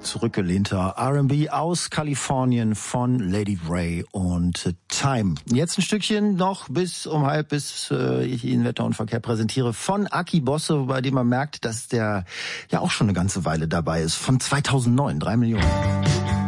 Zurückgelehnter R&B aus Kalifornien von Lady Ray und Time. Jetzt ein Stückchen noch bis um halb, bis ich Ihnen Wetter und Verkehr präsentiere von Aki Bosse, bei dem man merkt, dass der ja auch schon eine ganze Weile dabei ist. Von 2009, 3 Millionen.